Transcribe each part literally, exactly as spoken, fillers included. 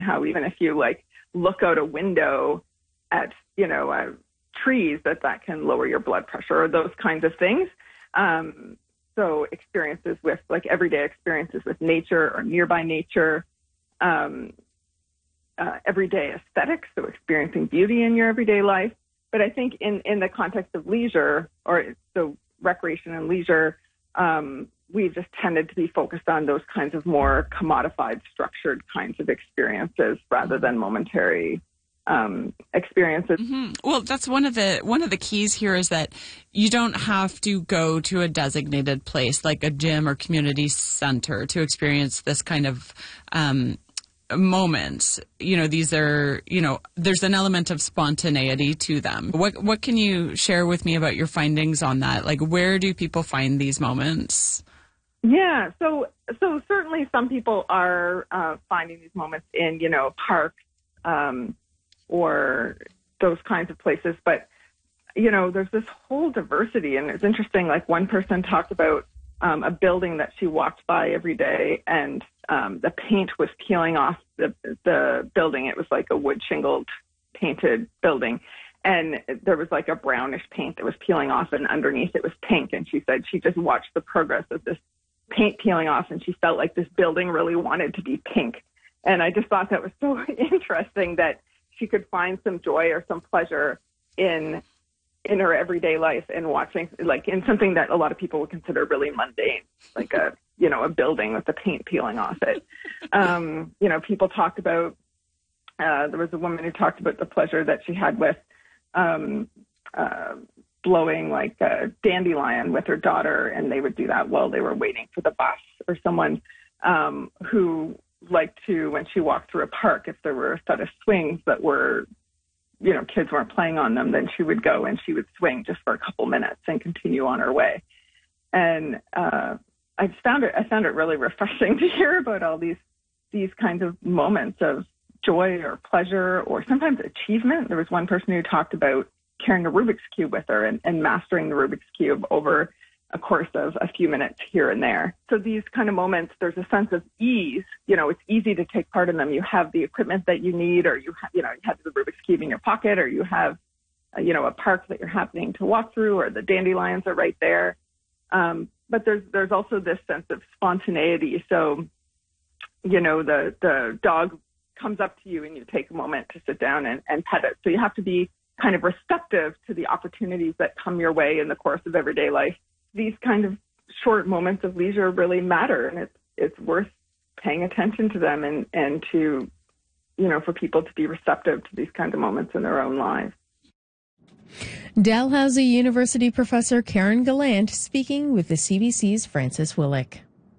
how even if you like look out a window at, you know, uh, trees, that that can lower your blood pressure or those kinds of things. Um, so experiences with like everyday experiences with nature or nearby nature, um, uh, everyday aesthetics, so experiencing beauty in your everyday life. But I think in, in the context of leisure, or so recreation and leisure, um, we've just tended to be focused on those kinds of more commodified, structured kinds of experiences rather than momentary um, experiences. Mm-hmm. Well, that's one of the one of the keys here is that you don't have to go to a designated place like a gym or community center to experience this kind of um, moments. You know, these are, you know, there's an element of spontaneity to them. What what can you share with me about your findings on that? Like, where do people find these moments? Yeah, so so certainly some people are uh, finding these moments in, you know, parks um, or those kinds of places. But, you know, there's this whole diversity, and it's interesting. Like one person talked about um, a building that she walked by every day, and um, the paint was peeling off the the building. It was like a wood shingled painted building. And there was like a brownish paint that was peeling off, and underneath it was pink. And she said she just watched the progress of this paint peeling off, and she felt like this building really wanted to be pink. And I just thought that was so interesting that she could find some joy or some pleasure in in her everyday life and watching, like in something that a lot of people would consider really mundane, like a, you know, a building with the paint peeling off it. Um, you know, people talked about, uh, there was a woman who talked about the pleasure that she had with um, uh, blowing like a dandelion with her daughter, and they would do that while they were waiting for the bus. Or someone um, who liked to, when she walked through a park, if there were a set of swings that were, you know, kids weren't playing on them, then she would go and she would swing just for a couple minutes and continue on her way. And uh, I just found it, I found it really refreshing to hear about all these, these kinds of moments of joy or pleasure or sometimes achievement. There was one person who talked about carrying a Rubik's Cube with her and, and mastering the Rubik's Cube over a course of a few minutes here and there. So these kind of moments, there's a sense of ease. You know, it's easy to take part in them. You have the equipment that you need, or you have, you know, you have the Rubik's Cube in your pocket, or you have, uh, you know, a park that you're happening to walk through, or the dandelions are right there. Um, but there's there's also this sense of spontaneity. So, you know, the the dog comes up to you and you take a moment to sit down and, and pet it. So you have to be kind of receptive to the opportunities that come your way in the course of everyday life. These kind of short moments of leisure really matter, and it's it's worth paying attention to them and, and to, you know, for people to be receptive to these kinds of moments in their own lives. Dalhousie University professor Karen Gallant speaking with the C B C's Francis Willick.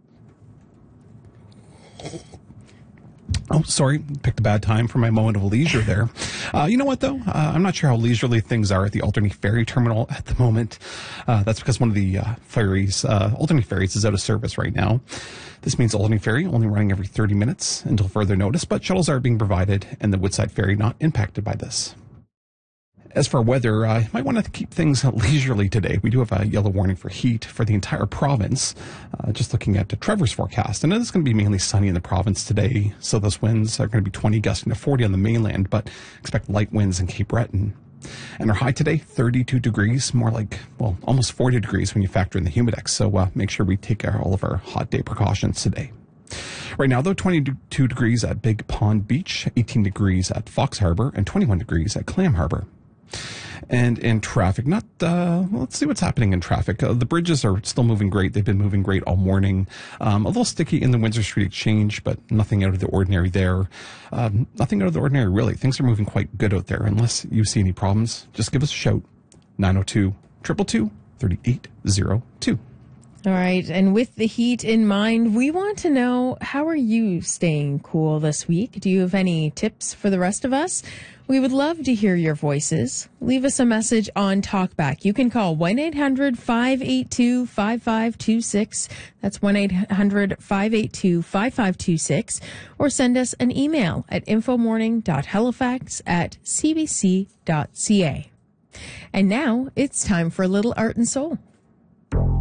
Oh, sorry, picked a bad time for my moment of leisure there. Uh, you know what, though? Uh, I'm not sure how leisurely things are at the Alderney Ferry Terminal at the moment. Uh, that's because one of the uh, ferries, uh, Alderney Ferries, is out of service right now. This means Alderney Ferry only running every thirty minutes until further notice, but shuttles are being provided and the Woodside Ferry not impacted by this. As for weather, I uh, might want to keep things leisurely today. We do have a yellow warning for heat for the entire province. Uh, just looking at the Trevor's forecast, and it's going to be mainly sunny in the province today. So those winds are going to be twenty, gusting to forty on the mainland, but expect light winds in Cape Breton. And our high today, thirty-two degrees, more like, well, almost forty degrees when you factor in the humidex. So uh, make sure we take all of our hot day precautions today. Right now, though, twenty-two degrees at Big Pond Beach, eighteen degrees at Fox Harbor, and twenty-one degrees at Clam Harbor. And in traffic, not, uh, well, let's see what's happening in traffic. Uh, the bridges are still moving great. They've been moving great all morning. Um, a little sticky in the Windsor Street Exchange, but nothing out of the ordinary there. Um, nothing out of the ordinary, really. Things are moving quite good out there. Unless you see any problems, just give us a shout. nine oh two, two two two, three eight oh two. All right. And with the heat in mind, we want to know, how are you staying cool this week? Do you have any tips for the rest of us? We would love to hear your voices. Leave us a message on TalkBack. You can call one eight hundred, five eight two, five five two six. That's one eight hundred, five eight two, five five two six. Or send us an email at infomorning.halifax at cbc.ca. And now it's time for a little art and soul.